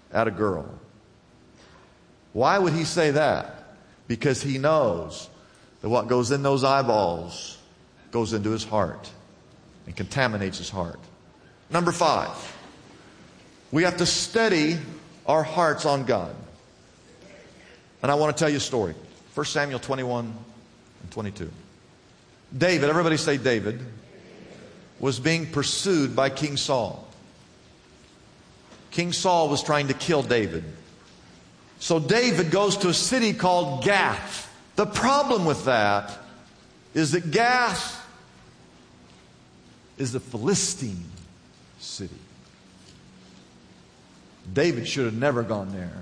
at a girl. Why would he say that? Because he knows that what goes in those eyeballs goes into his heart and contaminates his heart. Number 5, we have to steady our hearts on God. And I want to tell you a story. 1 Samuel 21 and 22. David, everybody say David, was being pursued by King Saul. King Saul was trying to kill David. So David goes to a city called Gath. The problem with that is that Gath is a Philistine city. David should have never gone there.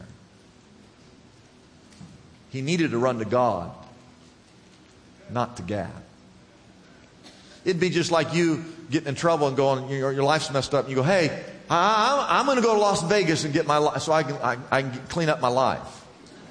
He needed to run to God, not to Gath. It'd be just like you getting in trouble and going, your life's messed up, and you go, hey, I'm going to go to Las Vegas and get my life so I can clean up my life.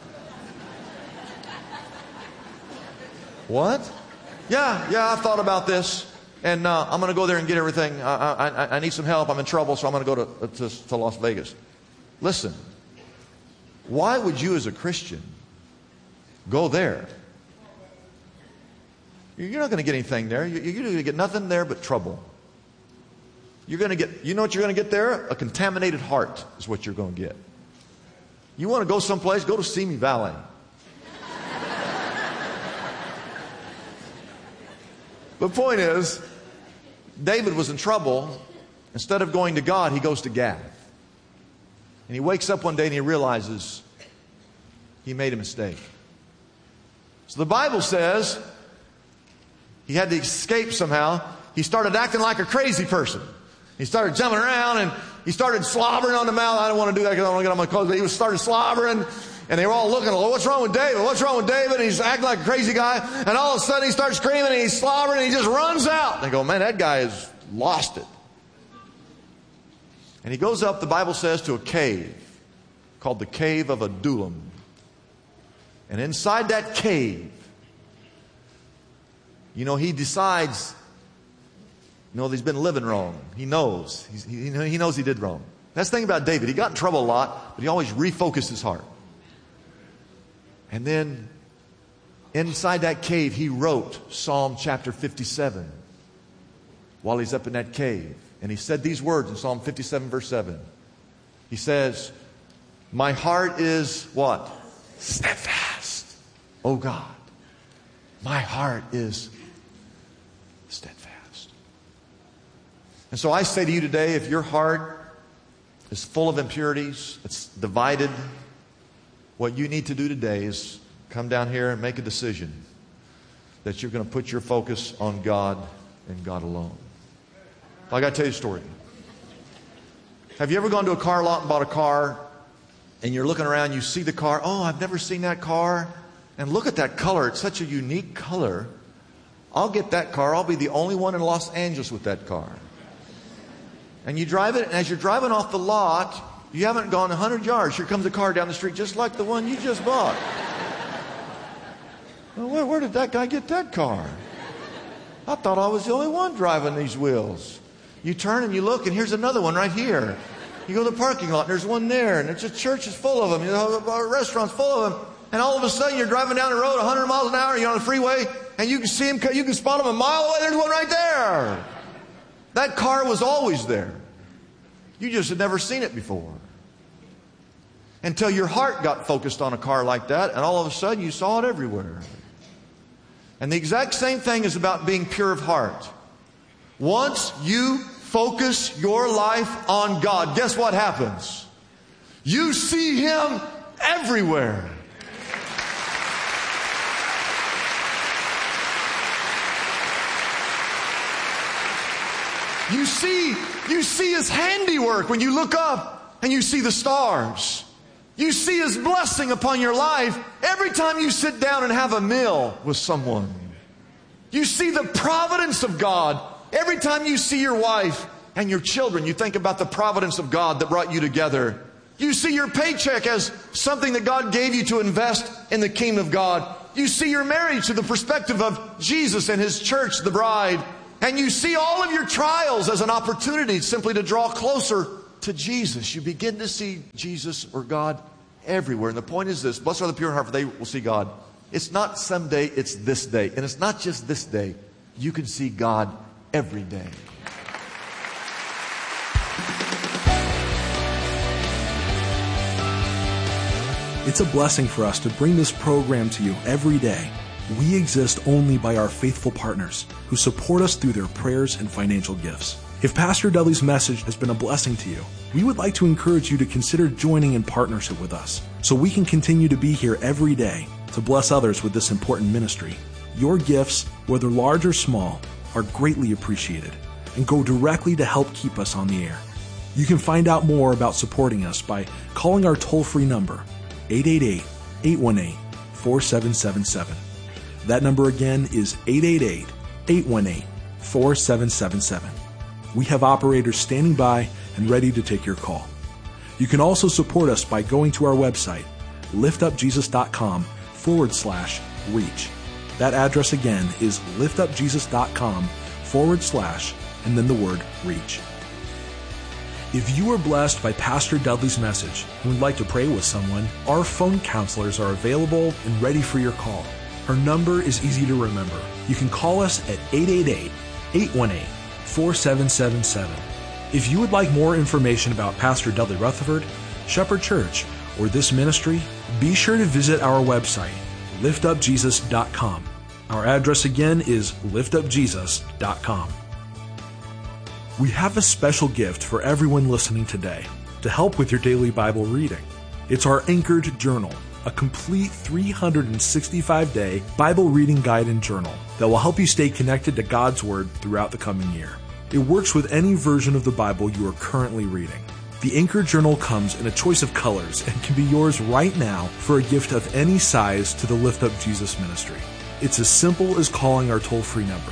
What? Yeah, I thought about this, and I'm going to go there and get everything. I need some help. I'm in trouble, so I'm going to go to Las Vegas. Listen, why would you as a Christian go there? You're not going to get anything there. You're going to get nothing there but trouble. You're going to get, you know what you're going to get there? A contaminated heart is what you're going to get. You want to go someplace, go to Simi Valley. The point is, David was in trouble. Instead of going to God, he goes to Gath. And he wakes up one day and he realizes he made a mistake. So the Bible says he had to escape somehow. He started acting like a crazy person. He started jumping around and he started slobbering on the mouth. I don't want to do that because I don't want to get on my clothes. But he started slobbering and they were all looking, what's wrong with David? What's wrong with David? And he's acting like a crazy guy. And all of a sudden he starts screaming and he's slobbering and he just runs out. They go, man, that guy has lost it. And he goes up, the Bible says, to a cave called the Cave of Adullam. And inside that cave, you know, he decides, that he's been living wrong. He knows. He knows he did wrong. That's the thing about David. He got in trouble a lot, but he always refocused his heart. And then inside that cave, he wrote Psalm chapter 57 while he's up in that cave. And he said these words in Psalm 57 verse 7. He says, my heart is what? Steadfast. Oh God, my heart is steadfast. And so I say to you today, if your heart is full of impurities, it's divided, what you need to do today is come down here and make a decision that you're going to put your focus on God and God alone. I got to tell you a story. Have you ever gone to a car lot and bought a car and you're looking around, you see the car, oh, I've never seen that car, and look at that color, it's such a unique color. I'll get that car, I'll be the only one in Los Angeles with that car. And you drive it, and as you're driving off the lot, you haven't gone 100 yards, here comes a car down the street just like the one you just bought. Well, where did that guy get that car? I thought I was the only one driving these wheels. You turn and you look, and here's another one right here. You go to the parking lot, and there's one there, and it's a church is full of them. A restaurant's full of them. And all of a sudden, you're driving down the road 100 miles an hour, you're on the freeway, and you can see them, you can spot them a mile away. There's one right there. That car was always there. You just had never seen it before. Until your heart got focused on a car like that, and all of a sudden, you saw it everywhere. And the exact same thing is about being pure of heart. Once you focus your life on God, guess what happens? You see Him everywhere. You see His handiwork when you look up and you see the stars. You see His blessing upon your life every time you sit down and have a meal with someone. You see the providence of God every time you see your wife and your children. You think about the providence of God that brought you together. You see your paycheck as something that God gave you to invest in the kingdom of God. You see your marriage through the perspective of Jesus and His church, the bride. And you see all of your trials as an opportunity simply to draw closer to Jesus, you begin to see Jesus or God everywhere. And the point is this: blessed are the pure in heart, for they will see God. It's not someday, it's this day. And it's not just this day. You can see God every day. It's a blessing for us to bring this program to you every day. We exist only by our faithful partners who support us through their prayers and financial gifts. If Pastor Dudley's message has been a blessing to you, we would like to encourage you to consider joining in partnership with us so we can continue to be here every day to bless others with this important ministry. Your gifts, whether large or small, are greatly appreciated and go directly to help keep us on the air. You can find out more about supporting us by calling our toll-free number, 888-818-4777. That number again is 888-818-4777. We have operators standing by and ready to take your call. You can also support us by going to our website, liftupjesus.com/reach. That address again is liftupjesus.com/ and then the word reach. If you are blessed by Pastor Dudley's message and would like to pray with someone, our phone counselors are available and ready for your call. Her number is easy to remember. You can call us at 888-818-4777. If you would like more information about Pastor Dudley Rutherford, Shepherd Church, or this ministry, be sure to visit our website, liftupjesus.com. Our address again is liftupjesus.com. We have a special gift for everyone listening today to help with your daily Bible reading. It's our Anchored Journal, a complete 365-day Bible reading guide and journal that will help you stay connected to God's Word throughout the coming year. It works with any version of the Bible you are currently reading. The Anchored Journal comes in a choice of colors and can be yours right now for a gift of any size to the Lift Up Jesus ministry. It's as simple as calling our toll-free number,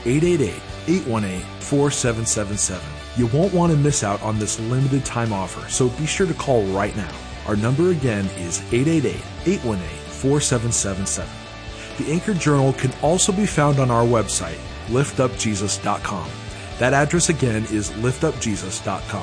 888-818-4777. You won't want to miss out on this limited time offer, so be sure to call right now. Our number again is 888-818-4777. The Anchored Journal can also be found on our website, liftupjesus.com. That address again is liftupjesus.com.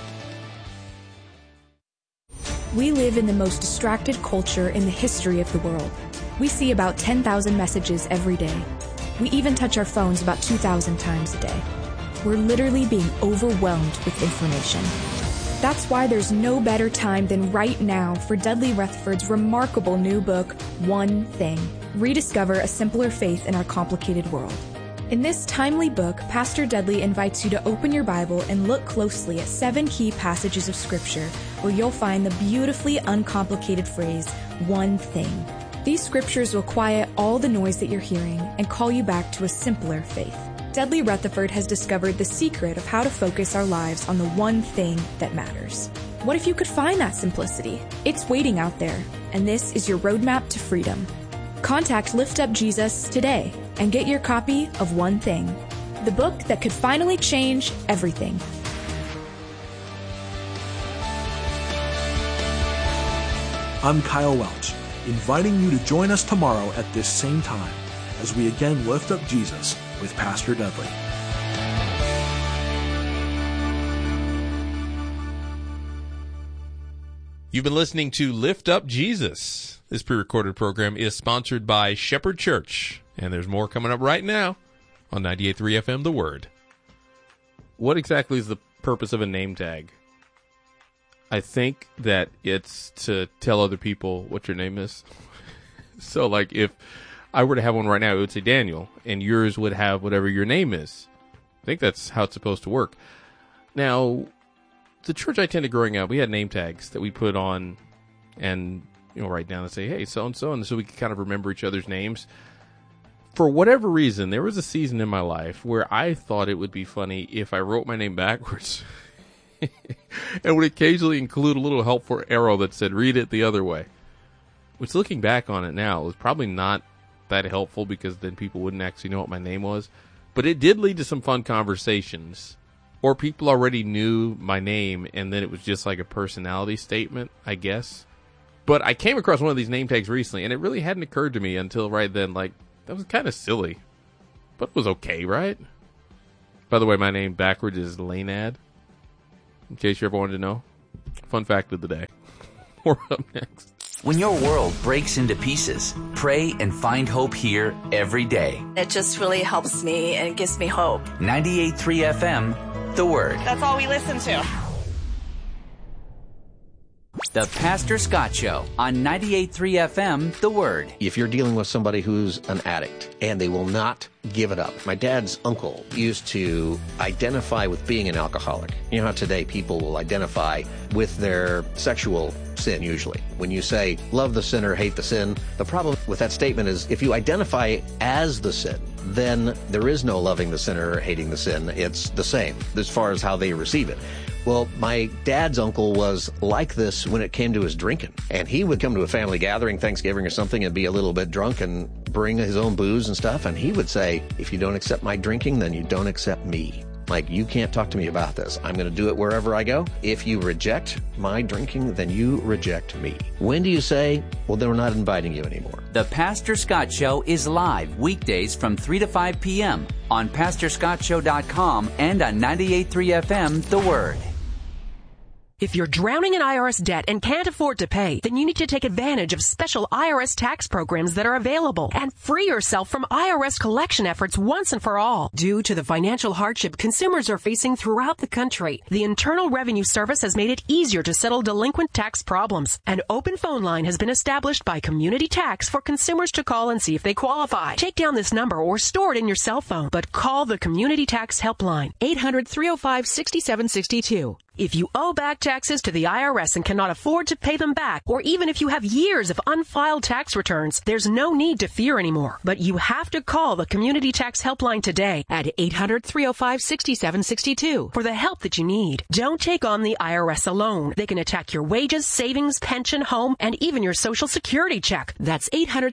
We live in the most distracted culture in the history of the world. We see about 10,000 messages every day. We even touch our phones about 2,000 times a day. We're literally being overwhelmed with information. That's why there's no better time than right now for Dudley Rutherford's remarkable new book, One Thing. Rediscover a simpler faith in our complicated world. In this timely book, Pastor Dudley invites you to open your Bible and look closely at 7 key passages of Scripture where you'll find the beautifully uncomplicated phrase, one thing. These scriptures will quiet all the noise that you're hearing and call you back to a simpler faith. Dudley Rutherford has discovered the secret of how to focus our lives on the one thing that matters. What if you could find that simplicity? It's waiting out there, and this is your roadmap to freedom. Contact Lift Up Jesus today and get your copy of One Thing, the book that could finally change everything. I'm Kyle Welch, inviting you to join us tomorrow at this same time as we again lift up Jesus with Pastor Dudley. You've been listening to Lift Up Jesus. This pre-recorded program is sponsored by Shepherd Church, and there's more coming up right now on 98.3 FM The Word. What exactly is the purpose of a name tag? I think that it's to tell other people what your name is. So, like, if I were to have one right now, it would say Daniel, and yours would have whatever your name is. I think that's how it's supposed to work. Now, the church I attended growing up, we had name tags that we put on and, write down and say, hey, so-and-so, and so we could kind of remember each other's names. For whatever reason, there was a season in my life where I thought it would be funny if I wrote my name backwards and would occasionally include a little helpful arrow that said, read it the other way. Which, looking back on it now, was probably not that helpful because then people wouldn't actually know what my name was. But it did lead to some fun conversations. Or people already knew my name, and then it was just like a personality statement, I guess. But I came across one of these name tags recently, and it really hadn't occurred to me until right then, like, that was kind of silly. But it was okay, right? By the way, my name backwards is Lainad. in case you ever wanted to know. Fun fact of the day. We're up next. When your world breaks into pieces, pray and find hope here every day. It just really helps me and gives me hope. 98.3 FM, The Word. That's all we listen to. The Pastor Scott Show on 98.3 FM, The Word. If you're dealing with somebody who's an addict and they will not give it up. My dad's uncle used to identify with being an alcoholic. You know how today people will identify with their sexual sin usually. When you say, love the sinner, hate the sin, the problem with that statement is if you identify as the sin, then there is no loving the sinner or hating the sin. It's the same as far as how they receive it. Well, my dad's uncle was like this when it came to his drinking. And he would come to a family gathering, Thanksgiving or something, and be a little bit drunk and bring his own booze and stuff. And he would say, if you don't accept my drinking, then you don't accept me. Like, you can't talk to me about this. I'm going to do it wherever I go. If you reject my drinking, then you reject me. When do you say, well, then we're not inviting you anymore? The Pastor Scott Show is live weekdays from 3 to 5 p.m. on PastorScottShow.com and on 98.3 FM, The Word. If you're drowning in IRS debt and can't afford to pay, then you need to take advantage of special IRS tax programs that are available and free yourself from IRS collection efforts once and for all. Due to the financial hardship consumers are facing throughout the country, the Internal Revenue Service has made it easier to settle delinquent tax problems. An open phone line has been established by Community Tax for consumers to call and see if they qualify. Take down this number or store it in your cell phone, but call the Community Tax Helpline, 800-305-6762. If you owe back taxes to the IRS and cannot afford to pay them back, or even if you have years of unfiled tax returns, there's no need to fear anymore. But you have to call the Community Tax Helpline today at 800-305-6762 for the help that you need. Don't take on the IRS alone. They can attack your wages, savings, pension, home, and even your Social Security check. That's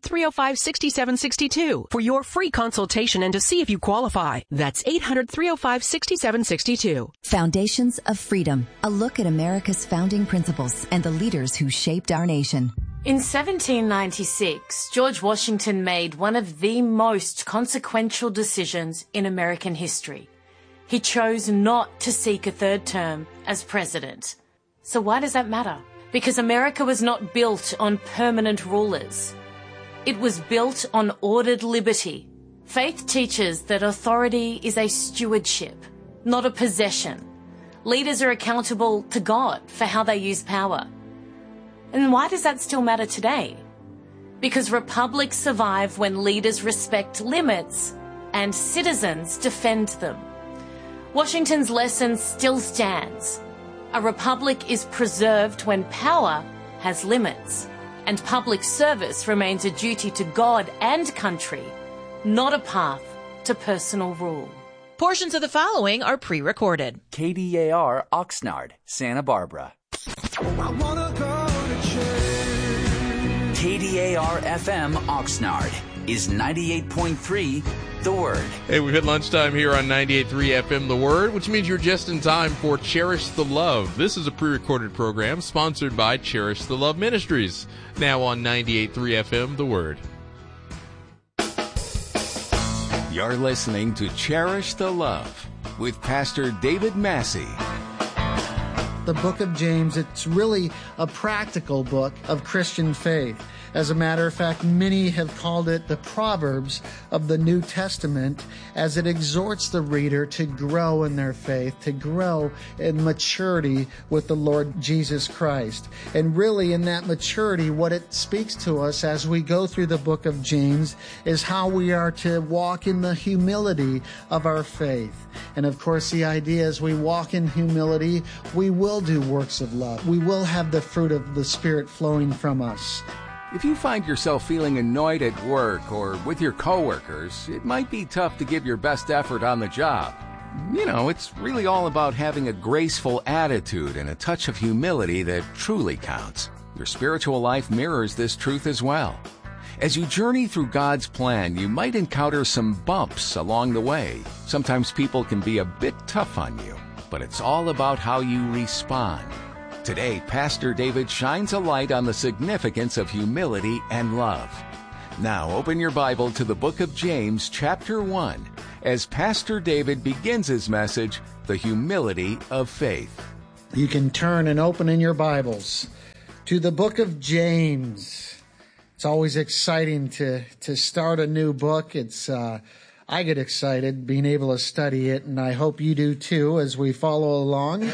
800-305-6762 for your free consultation and to see if you qualify. That's 800-305-6762. Foundations of Freedom. A look at America's founding principles and the leaders who shaped our nation. In 1796, George Washington made one of the most consequential decisions in American history. He chose not to seek a third term as president. So why does that matter? Because America was not built on permanent rulers. It was built on ordered liberty. Faith teaches that authority is a stewardship, not a possession. Leaders are accountable to God for how they use power. And why does that still matter today? Because republics survive when leaders respect limits and citizens defend them. Washington's lesson still stands. A republic is preserved when power has limits, and public service remains a duty to God and country, not a path to personal rule. Portions of the following are pre-recorded. KDAR Oxnard, Santa Barbara. KDAR FM Oxnard is 98.3 The Word. Hey, we've hit lunchtime here on 98.3 FM The Word, which means you're just in time for Cherish the Love. This is a pre-recorded program sponsored by Cherish the Love Ministries, now on 98.3 FM The Word. You're listening to Cherish the Love with Pastor David Massey. The book of James, it's really a practical book of Christian faith. As a matter of fact, many have called it the Proverbs of the New Testament, as it exhorts the reader to grow in their faith, to grow in maturity with the Lord Jesus Christ. And really, in that maturity, what it speaks to us as we go through the book of James is how we are to walk in the humility of our faith. And of course, the idea is we walk in humility, we will do works of love. We will have the fruit of the Spirit flowing from us. If you find yourself feeling annoyed at work or with your coworkers, it might be tough to give your best effort on the job. You know, it's really all about having a graceful attitude and a touch of humility that truly counts. Your spiritual life mirrors this truth as well. As you journey through God's plan, you might encounter some bumps along the way. Sometimes people can be a bit tough on you, but it's all about how you respond. Today, Pastor David shines a light on the significance of humility and love. Now, open your Bible to the book of James, chapter 1, as Pastor David begins his message, The Humility of Faith. you can turn and open in your Bibles to the book of James. It's always exciting to start a new book. I get excited being able to study it, and I hope you do too as we follow along.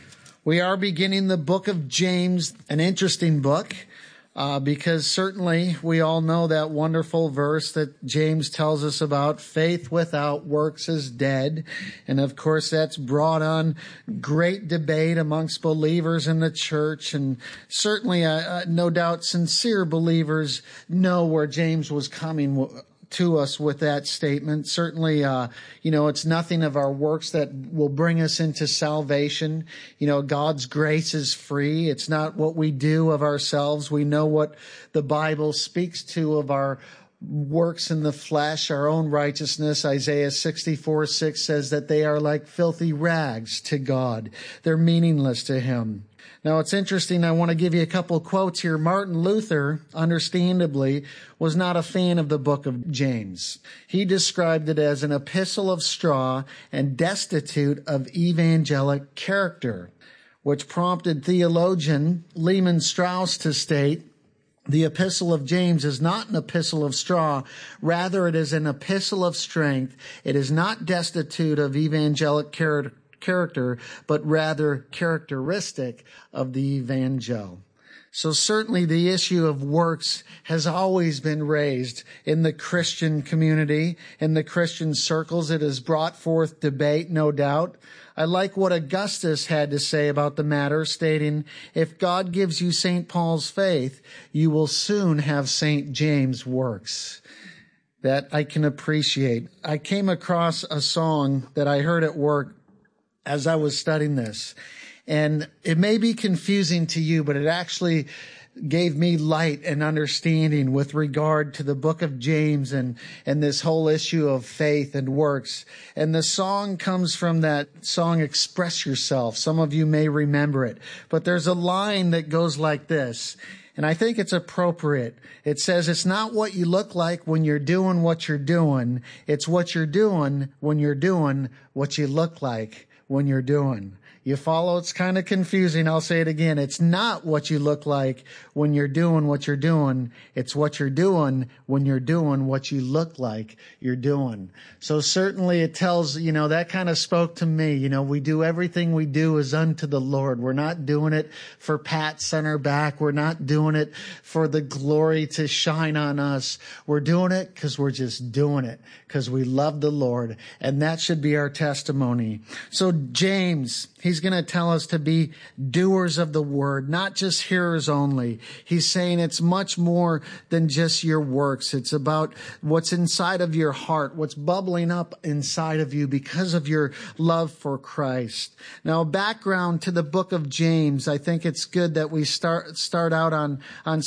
We are beginning the book of James, an interesting book, because certainly we all know that wonderful verse that James tells us about, faith without works is dead. And of course that's brought on great debate amongst believers in the church. And certainly, no doubt, sincere believers know where James was coming to us with that statement. Certainly, it's nothing of our works that will bring us into salvation. God's grace is free. It's not what we do of ourselves. We know what the Bible speaks to of our works in the flesh, our own righteousness. Isaiah 64:6 says that they are like filthy rags to God. They're meaningless to Him. Now, it's interesting. I want to give you a couple quotes here. Martin Luther, understandably, was not a fan of the book of James. He described it as an epistle of straw and destitute of evangelic character, which prompted theologian Lehman Strauss to state, the epistle of James is not an epistle of straw. Rather, it is an epistle of strength. It is not destitute of evangelic character, but rather characteristic of the evangel. So certainly the issue of works has always been raised in the Christian community, in the Christian circles. It has brought forth debate, no doubt. I like what Augustus had to say about the matter, stating, if God gives you St. Paul's faith, you will soon have St. James' works. That I can appreciate. I came across a song that I heard at work as I was studying this. And it may be confusing to you, but it actually gave me light and understanding with regard to the book of James and this whole issue of faith and works. And the song comes from that song, Express Yourself. Some of you may remember it. But there's a line that goes like this, and I think it's appropriate. It says, it's not what you look like when you're doing what you're doing. It's what you're doing when you're doing what you look like when you're doing. You follow? It's kind of confusing. I'll say it again. It's not what you look like when you're doing what you're doing. It's what you're doing when you're doing what you look like you're doing. So certainly it tells, that kind of spoke to me. We do everything we do is unto the Lord. We're not doing it for pats on our back. We're not doing it for the glory to shine on us. We're doing it because we're just doing it because we love the Lord. And that should be our testimony. So James, he's going to tell us to be doers of the word, not just hearers only. He's saying it's much more than just your works. It's about what's inside of your heart, what's bubbling up inside of you because of your love for Christ. Now, background to the book of James. I think it's good that we start out on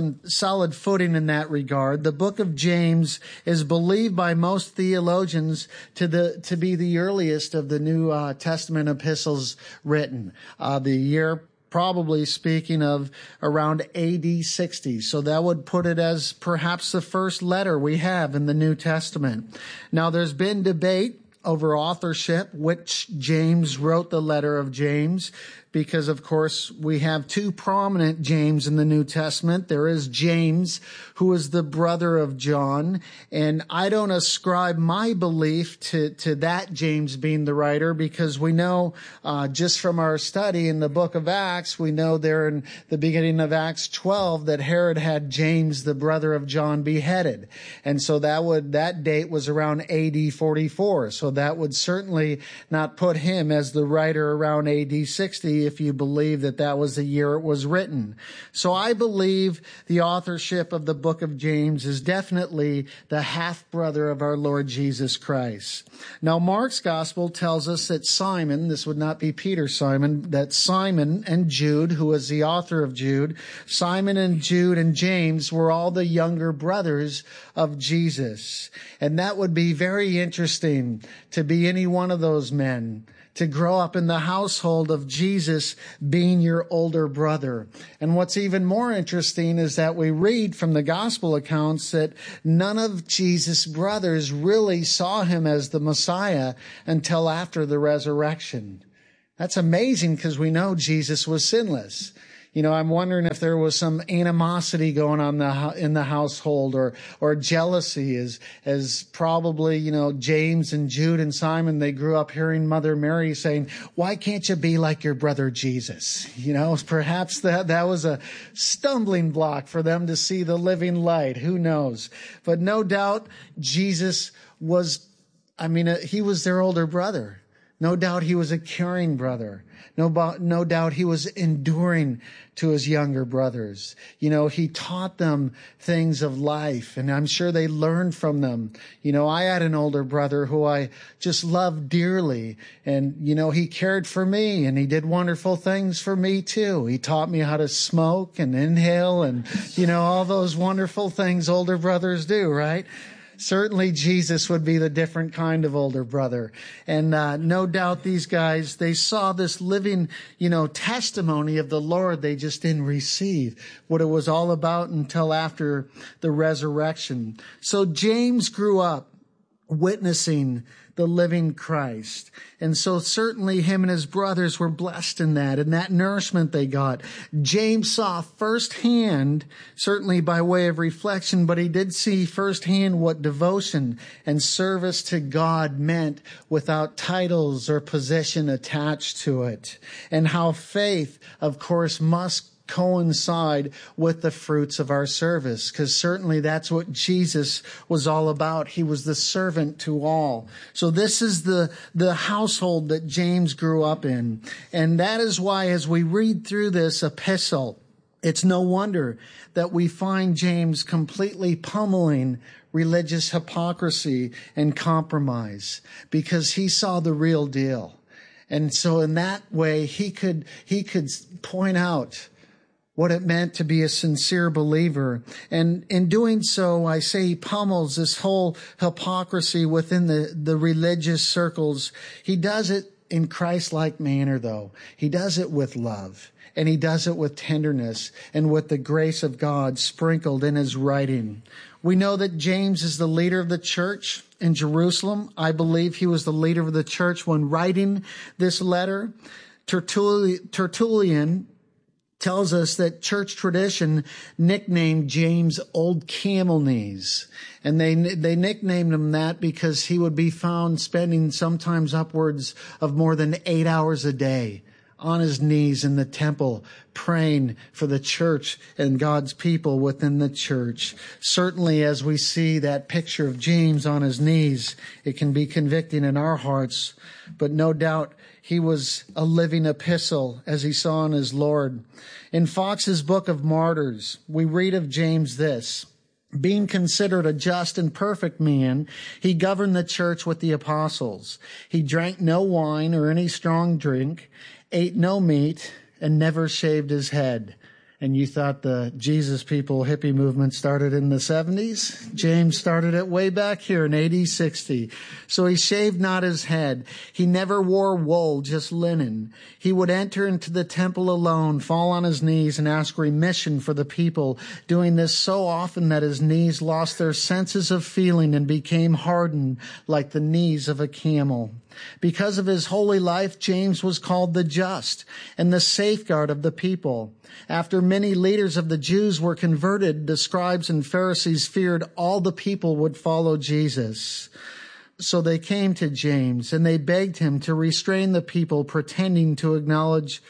solid footing in that regard. The book of James is believed by most theologians to be the earliest of the New Testament epistles written. The year probably speaking of around AD 60. So that would put it as perhaps the first letter we have in the New Testament. Now there's been debate over authorship, which James wrote the letter of James, because of course we have two prominent James in the New Testament. There is James, who is the brother of John, and I don't ascribe my belief to that James being the writer, because we know just from our study in the book of Acts, we know there in the beginning of Acts 12 that Herod had James, the brother of John, beheaded, and so that date was around AD 44. So that would certainly not put him as the writer around AD 60 if you believe that was the year it was written. So I believe the authorship of the book of James is definitely the half-brother of our Lord Jesus Christ. Now Mark's gospel tells us that Simon, this would not be Peter Simon, that Simon and Jude, who was the author of Jude, Simon and Jude and James were all the younger brothers of Jesus. And that would be very interesting to be any one of those men, to grow up in the household of Jesus being your older brother. And what's even more interesting is that we read from the gospel accounts that none of Jesus' brothers really saw him as the Messiah until after the resurrection. That's amazing because we know Jesus was sinless. I'm wondering if there was some animosity going on in the household or jealousy as probably, James and Jude and Simon, they grew up hearing Mother Mary saying, why can't you be like your brother Jesus? Perhaps that was a stumbling block for them to see the living light. Who knows? But no doubt Jesus was, he was their older brother. No doubt he was a caring brother. No doubt he was enduring to his younger brothers. He taught them things of life, and I'm sure they learned from them. I had an older brother who I just loved dearly, and, he cared for me, and he did wonderful things for me too. He taught me how to smoke and inhale and, all those wonderful things older brothers do, right? Certainly Jesus would be the different kind of older brother. And no doubt these guys, they saw this living, testimony of the Lord. They just didn't receive what it was all about until after the resurrection. So James grew up witnessing the living Christ. And so certainly him and his brothers were blessed in that nourishment they got. James saw firsthand, certainly by way of reflection, but he did see firsthand what devotion and service to God meant without titles or position attached to it. And how faith, of course, must coincide with the fruits of our service, because certainly that's what Jesus was all about. He was the servant to all. So this is the household that James grew up in. And that is why as we read through this epistle, it's no wonder that we find James completely pummeling religious hypocrisy and compromise, because he saw the real deal. And so in that way, he could point out what it meant to be a sincere believer. And in doing so, I say he pummels this whole hypocrisy within the religious circles. He does it in Christ-like manner, though. He does it with love, and he does it with tenderness and with the grace of God sprinkled in his writing. We know that James is the leader of the church in Jerusalem. I believe he was the leader of the church when writing this letter. Tertullian tells us that church tradition nicknamed James Old Camel Knees. And they nicknamed him that because he would be found spending sometimes upwards of more than 8 hours a day on his knees in the temple, praying for the church and God's people within the church. Certainly, as we see that picture of James on his knees, it can be convicting in our hearts. But no doubt he was a living epistle as he saw in his Lord. In Fox's Book of Martyrs, we read of James this: being considered a just and perfect man, he governed the church with the apostles. He drank no wine or any strong drink, ate no meat, and never shaved his head. And you thought the Jesus People hippie movement started in the 70s? James started it way back here in AD 60. So he shaved not his head. He never wore wool, just linen. He would enter into the temple alone, fall on his knees, and ask remission for the people, doing this so often that his knees lost their senses of feeling and became hardened like the knees of a camel. Because of his holy life, James was called the just and the safeguard of the people. After many leaders of the Jews were converted, the scribes and Pharisees feared all the people would follow Jesus. So they came to James and they begged him to restrain the people, pretending to acknowledge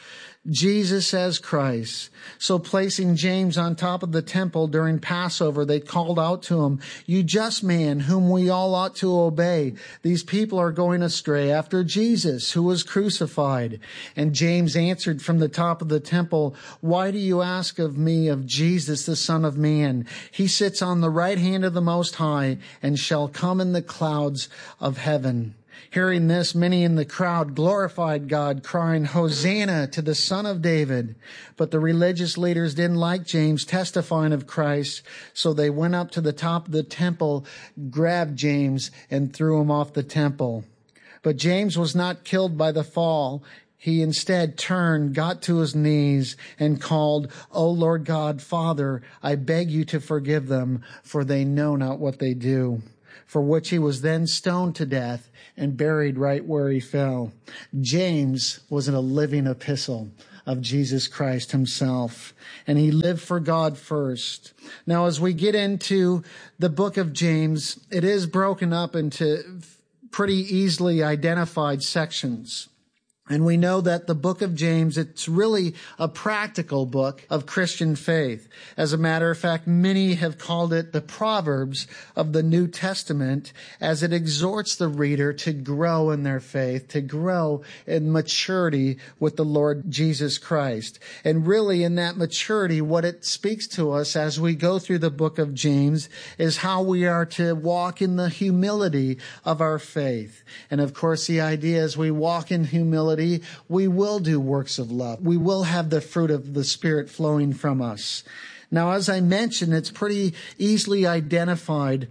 Jesus as Christ. So placing James on top of the temple during Passover, they called out to him, "You just man, whom we all ought to obey. These people are going astray after Jesus, who was crucified." And James answered from the top of the temple, "Why do you ask of me of Jesus, the Son of Man? He sits on the right hand of the Most High and shall come in the clouds of heaven." Hearing this, many in the crowd glorified God, crying, "Hosanna to the Son of David." But the religious leaders didn't like James testifying of Christ, so they went up to the top of the temple, grabbed James, and threw him off the temple. But James was not killed by the fall. He instead turned, got to his knees, and called, "O Lord God, Father, I beg you to forgive them, for they know not what they do." for which he was then stoned to death and buried right where he fell. James was a living epistle of Jesus Christ himself, and he lived for God first. Now, as we get into the book of James, it is broken up into pretty easily identified sections. And we know that the book of James, it's really a practical book of Christian faith. As a matter of fact, many have called it the Proverbs of the New Testament, as it exhorts the reader to grow in their faith, to grow in maturity with the Lord Jesus Christ. And really in that maturity, what it speaks to us as we go through the book of James is how we are to walk in the humility of our faith. And of course, the idea is we walk in humility, we will do works of love. We will have the fruit of the Spirit flowing from us. Now, as I mentioned, it's pretty easily identified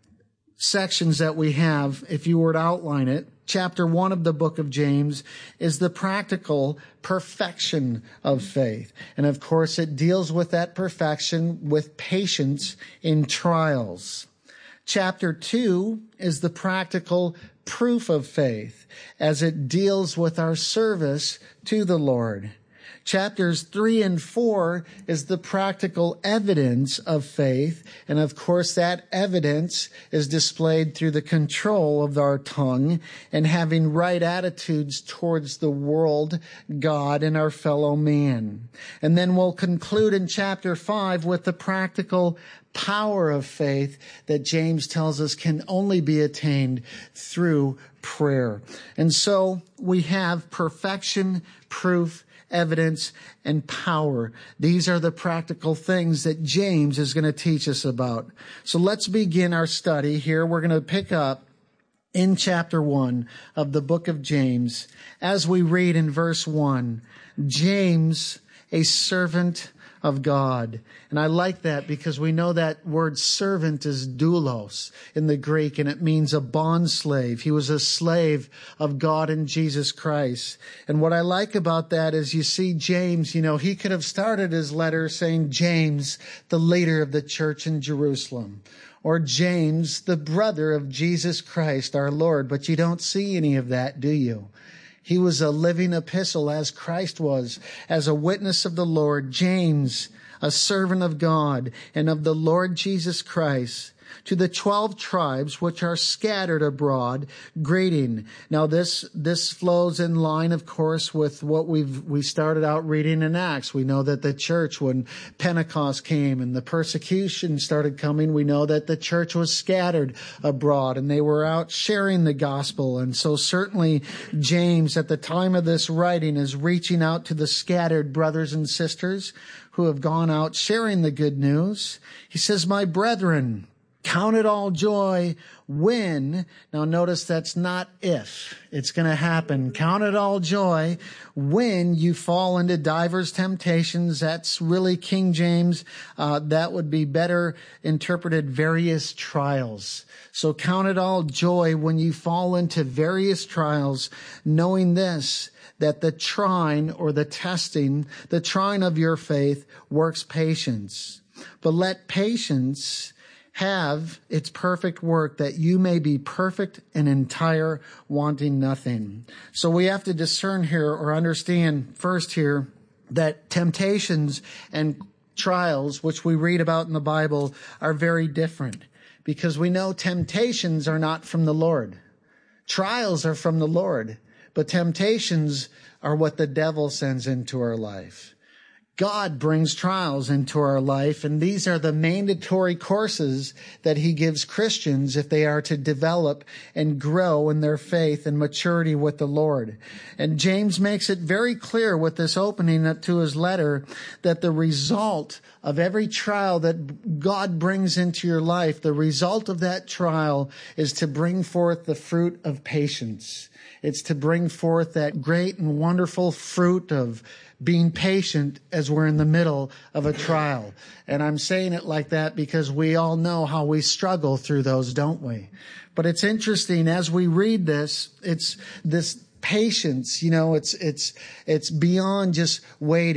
sections that we have, if you were to outline it. Chapter 1 of the book of James is the practical perfection of faith. And of course, it deals with that perfection with patience in trials. Chapter 2 is the practical proof of faith, as it deals with our service to the Lord. Chapters 3 and 4 is the practical evidence of faith. And of course, that evidence is displayed through the control of our tongue and having right attitudes towards the world, God, and our fellow man. And then we'll conclude in chapter 5 with the practical power of faith that James tells us can only be attained through prayer. And so we have perfection, proof, evidence, and power. These are the practical things that James is going to teach us about. So let's begin our study here. We're going to pick up in chapter 1 of the book of James as we read in verse 1, James, a servant of God. And I like that because we know that word servant is doulos in the Greek, and it means a bond slave. He was a slave of God and Jesus Christ. And what I like about that is you see James, he could have started his letter saying James, the leader of the church in Jerusalem, or James, the brother of Jesus Christ, our Lord. But you don't see any of that, do you? He was a living epistle as Christ was, as a witness of the Lord. James, a servant of God and of the Lord Jesus Christ, to the 12 tribes which are scattered abroad, greeting. Now this flows in line, of course, with what we started out reading in Acts. We know that the church, when Pentecost came and the persecution started coming, we know that the church was scattered abroad and they were out sharing the gospel. And so certainly James, at the time of this writing, is reaching out to the scattered brothers and sisters who have gone out sharing the good news. He says, my brethren, count it all joy when, now notice that's not if, it's going to happen. Count it all joy when you fall into divers temptations. That's really King James. That would be better interpreted various trials. So count it all joy when you fall into various trials, knowing this, that the trying or the testing, the trying of your faith works patience. But let patience have its perfect work, that you may be perfect and entire, wanting nothing. So we have to discern here, or understand first here, that temptations and trials, which we read about in the Bible, are very different. Because we know temptations are not from the Lord. Trials are from the Lord. But temptations are what the devil sends into our life. God brings trials into our life, and these are the mandatory courses that he gives Christians if they are to develop and grow in their faith and maturity with the Lord. And James makes it very clear with this opening to his letter that the result of every trial that God brings into your life, the result of that trial is to bring forth the fruit of patience. It's to bring forth that great and wonderful fruit of being patient as we're in the middle of a trial. And I'm saying it like that because we all know how we struggle through those, don't we? But it's interesting as we read this, it's this patience, it's beyond just waiting.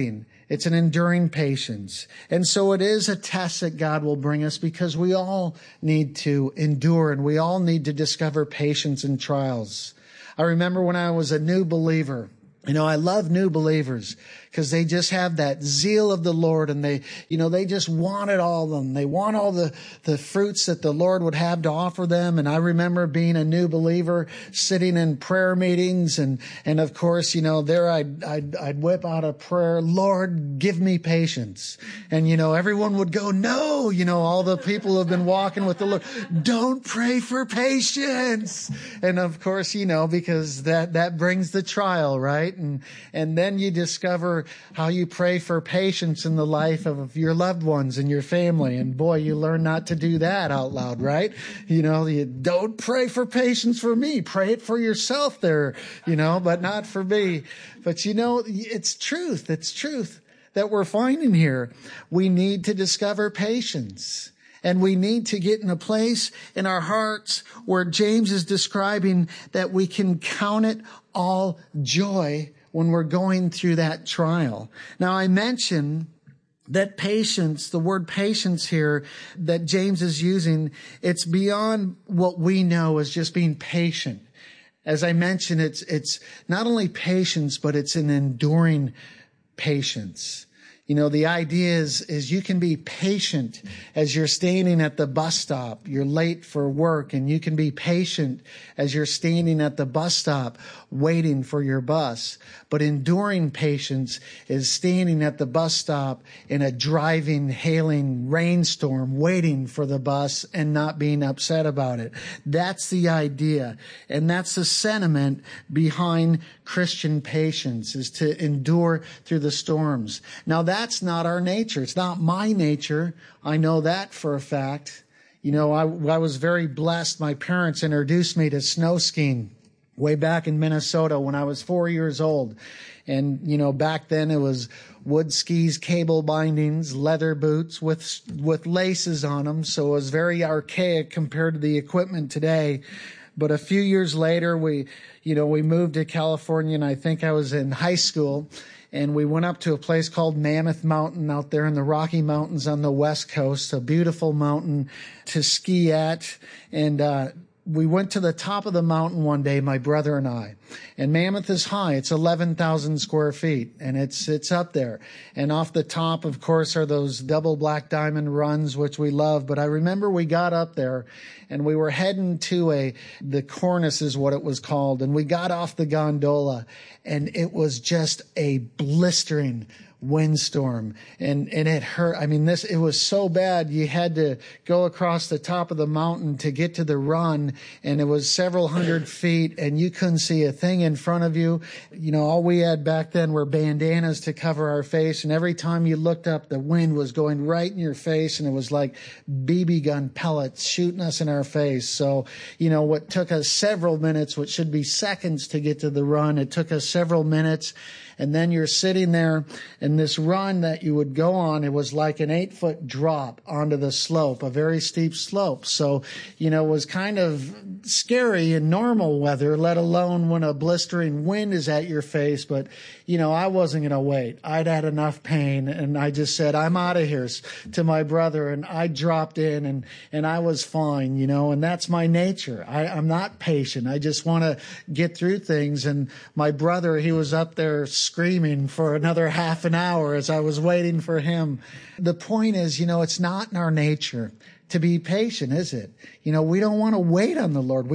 It's an enduring patience. And so it is a test that God will bring us because we all need to endure and we all need to discover patience in trials. I remember when I was a new believer, I love new believers because they just have that zeal of the Lord and they just want it all of them. They want all the fruits that the Lord would have to offer them. And I remember being a new believer sitting in prayer meetings and of course, there I'd whip out a prayer, Lord, give me patience. And, everyone would go, no, all the people who have been walking with the Lord, don't pray for patience. And of course, because that brings the trial, right? And then you discover how you pray for patience in the life of your loved ones and your family. And boy, you learn not to do that out loud, right? You don't pray for patience for me. Pray it for yourself there, but not for me. But it's truth. It's truth that we're finding here. We need to discover patience. And we need to get in a place in our hearts where James is describing that we can count it all joy when we're going through that trial. Now, I mentioned that patience, the word patience here that James is using, it's beyond what we know as just being patient. As I mentioned, it's not only patience, but it's an enduring patience. The idea is you can be patient as you're standing at the bus stop. You're late for work, and you can be patient as you're standing at the bus stop waiting for your bus. But enduring patience is standing at the bus stop in a driving, hailing rainstorm, waiting for the bus and not being upset about it. That's the idea. And that's the sentiment behind Christian patience, is to endure through the storms. Now, that's not our nature. It's not my nature. I know that for a fact. I was very blessed. My parents introduced me to snow skiing way back in Minnesota when I was 4 years old. And, back then it was wood skis, cable bindings, leather boots with laces on them. So it was very archaic compared to the equipment today. But a few years later, we moved to California, and I think I was in high school, and we went up to a place called Mammoth Mountain out there in the Rocky Mountains on the West Coast, a beautiful mountain to ski at. And we went to the top of the mountain one day, my brother and I. And Mammoth is high. It's 11,000 square feet, and it's up there. And off the top, of course, are those double black diamond runs, which we love. But I remember we got up there, and we were heading to the cornice is what it was called. And we got off the gondola, and it was just a blistering windstorm, and it hurt. I mean, it was so bad. You had to go across the top of the mountain to get to the run, and it was several hundred feet, and you couldn't see a thing in front of you. All we had back then were bandanas to cover our face, and every time you looked up, the wind was going right in your face, and it was like BB gun pellets shooting us in our face. So, what took us several minutes, what should be seconds to get to the run, it took us several minutes. And then you're sitting there, and this run that you would go on, it was like an 8-foot drop onto the slope, a very steep slope. So, it was kind of scary in normal weather, let alone when a blistering wind is at your face. But, I wasn't going to wait. I'd had enough pain, and I just said, I'm out of here to my brother. And I dropped in, and I was fine, and that's my nature. I'm not patient. I just want to get through things. And my brother, he was up there screaming for another half an hour as I was waiting for him. The point is, it's not in our nature to be patient, is it? We don't want to wait on the Lord.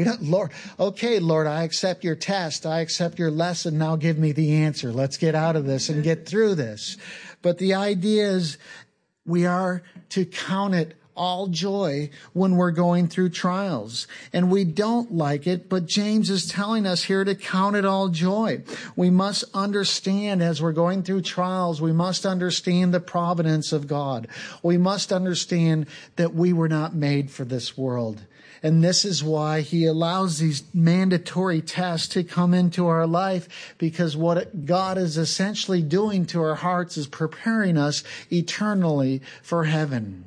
Okay, Lord, I accept your test. I accept your lesson. Now give me the answer. Let's get out of this and get through this. But the idea is we are to count it all joy when we're going through trials. And we don't like it, but James is telling us here to count it all joy. We must understand as we're going through trials, we must understand the providence of God. We must understand that we were not made for this world. And this is why he allows these mandatory tests to come into our life, because what God is essentially doing to our hearts is preparing us eternally for heaven.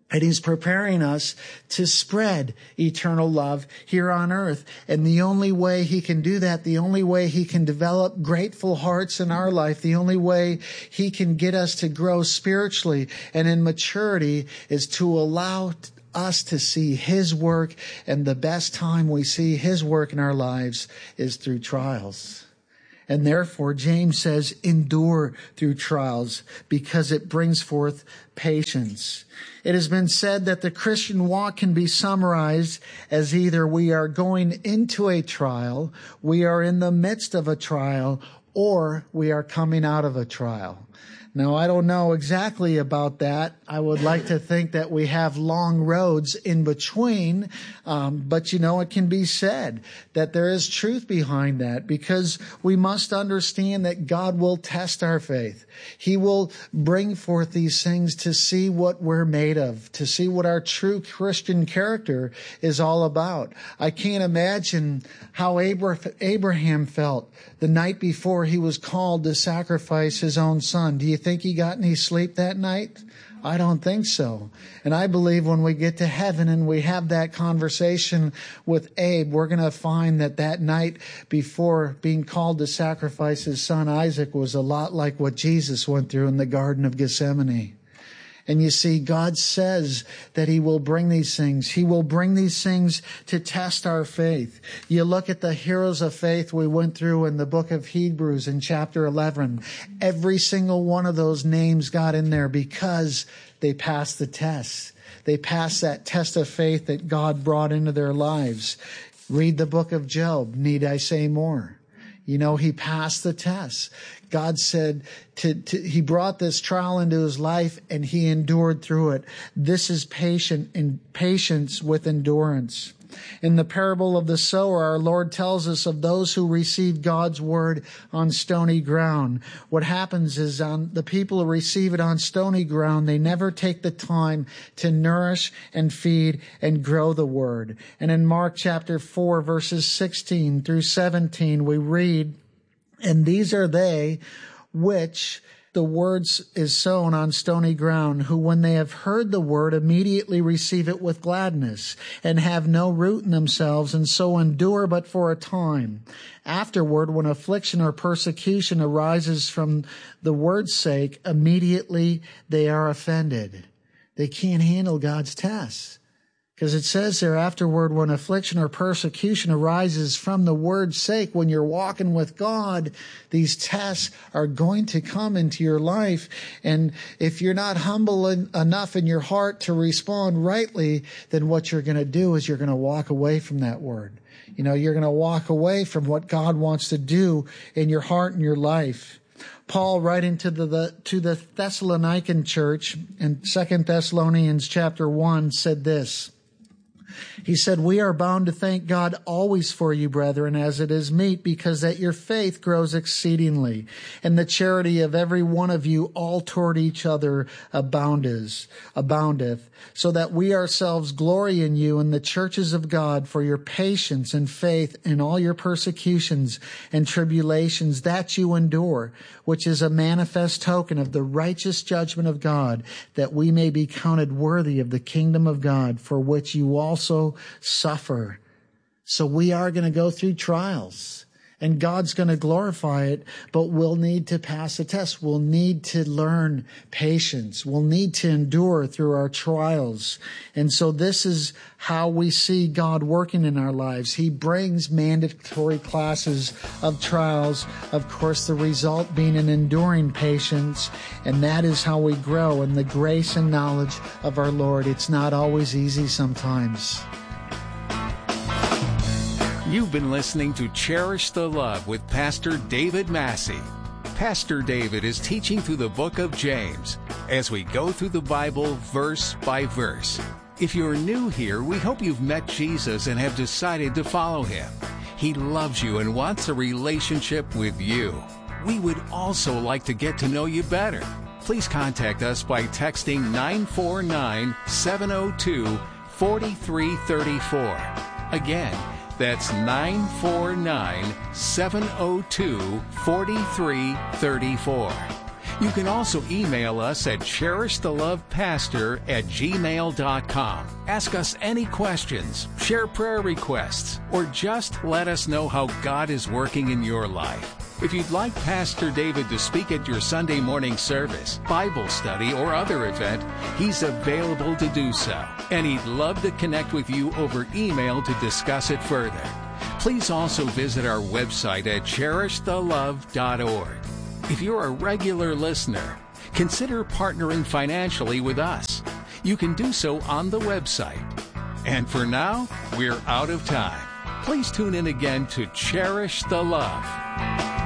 And he's preparing us to spread eternal love here on earth. And the only way he can do that, the only way he can develop grateful hearts in our life, the only way he can get us to grow spiritually and in maturity is to allow us to see his work. And the best time we see his work in our lives is through trials. And therefore, James says, endure through trials because it brings forth patience. It has been said that the Christian walk can be summarized as either we are going into a trial, we are in the midst of a trial, or we are coming out of a trial. Now, I don't know exactly about that. I would like to think that we have long roads in between, but it can be said that there is truth behind that because we must understand that God will test our faith. He will bring forth these things to see what we're made of, to see what our true Christian character is all about. I can't imagine how Abraham felt the night before he was called to sacrifice his own son. Do you think he got any sleep that night? I don't think so. And I believe when we get to heaven and we have that conversation with Abe, we're going to find that night before being called to sacrifice his son Isaac was a lot like what Jesus went through in the Garden of Gethsemane. And you see, God says that he will bring these things. He will bring these things to test our faith. You look at the heroes of faith we went through in the book of Hebrews in chapter 11. Every single one of those names got in there because they passed the test. They passed that test of faith that God brought into their lives. Read the book of Job. Need I say more? He passed the test. God said he brought this trial into his life and he endured through it. This is patience with endurance. In the parable of the sower, our Lord tells us of those who receive God's word on stony ground. What happens is the people who receive it on stony ground, they never take the time to nourish and feed and grow the word. And in Mark chapter 4, verses 16 through 17, we read, "And these are they which the words is sown on stony ground, who when they have heard the word immediately receive it with gladness, and have no root in themselves, and so endure but for a time. Afterward, when affliction or persecution arises from the word's sake, immediately they are offended." They can't handle God's tests. Because it says there afterward, when affliction or persecution arises from the word's sake, when you're walking with God, these tests are going to come into your life. And if you're not humble enough in your heart to respond rightly, then what you're going to do is you're going to walk away from that word. You're going to walk away from what God wants to do in your heart and your life. Paul, writing to the Thessalonican church in 2 Thessalonians chapter 1, said this. He said, "We are bound to thank God always for you, brethren, as it is meet, because that your faith grows exceedingly, and the charity of every one of you all toward each other aboundeth, so that we ourselves glory in you in the churches of God for your patience and faith in all your persecutions and tribulations that you endure, which is a manifest token of the righteous judgment of God, that we may be counted worthy of the kingdom of God, for which you also suffer." So we are going to go through trials, and God's going to glorify it, but we'll need to pass a test. We'll need to learn patience. We'll need to endure through our trials. And so this is how we see God working in our lives. He brings mandatory classes of trials, of course, the result being an enduring patience, and that is how we grow in the grace and knowledge of our Lord. It's not always easy sometimes. You've been listening to Cherish the Love with Pastor David Massey. Pastor David is teaching through the book of James as we go through the Bible verse by verse. If you're new here, we hope you've met Jesus and have decided to follow him. He loves you and wants a relationship with you. We would also like to get to know you better. Please contact us by texting 949-702-4334. Again, that's 949-702-4334. You can also email us at cherishthelovepastor@gmail.com. Ask us any questions, share prayer requests, or just let us know how God is working in your life. If you'd like Pastor David to speak at your Sunday morning service, Bible study, or other event, he's available to do so. And he'd love to connect with you over email to discuss it further. Please also visit our website at cheristhelove.org. If you're a regular listener, consider partnering financially with us. You can do so on the website. And for now, we're out of time. Please tune in again to Cherish the Love.